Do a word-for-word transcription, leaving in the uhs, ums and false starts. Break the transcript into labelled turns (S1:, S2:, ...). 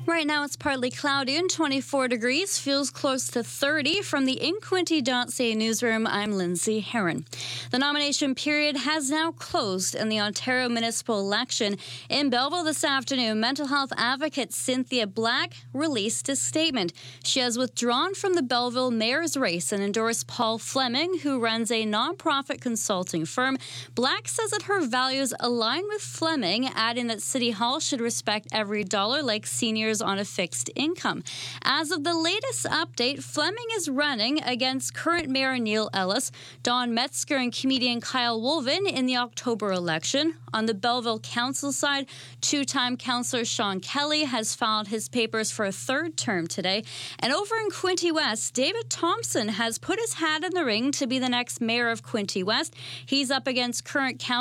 S1: Right now it's partly cloudy and twenty-four degrees, feels close to thirty. From the in quinte dot c a newsroom, I'm Lindsay Heron. The nomination period has now closed in the Ontario municipal election. In Belleville this afternoon, mental health advocate Cynthia Black released a statement. She has withdrawn from the Belleville mayor's race and endorsed Paul Fleming, who runs a nonprofit consulting firm. Black says that her values align with Fleming, adding that City Hall should respect every dollar like seniors on a fixed income. As of the latest update, Fleming is running against current Mayor Neil Ellis, Don Metzger, and comedian Kyle Wolven in the October election. On the Belleville Council side, two-time councillor Sean Kelly has filed his papers for a third term today. And over in Quinte West, David Thompson has put his hat in the ring to be the next mayor of Quinte West. He's up against current council